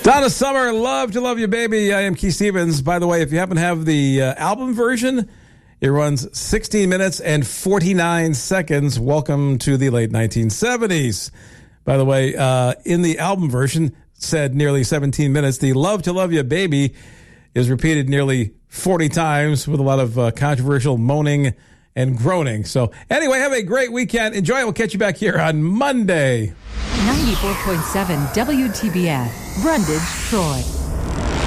Donna Summer, Love to Love You, Baby. I am Keith Stevens. By the way, if you happen to have the album version, it runs 16 minutes and 49 seconds. Welcome to the late 1970s. By the way, in the album version, said nearly 17 minutes, the Love to Love You, Baby is repeated nearly 40 times with a lot of controversial moaning and groaning. So anyway, have a great weekend. Enjoy it. We'll catch you back here on Monday. 94.7 WTBF, Brundage, Troy.